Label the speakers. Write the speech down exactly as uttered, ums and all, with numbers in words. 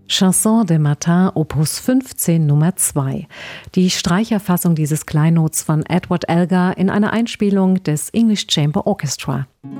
Speaker 1: Chanson de Matin, Opus fünfzehn, Nummer zwei. Die Streicherfassung dieses Kleinods von Edward Elgar in einer Einspielung des English Chamber Orchestra.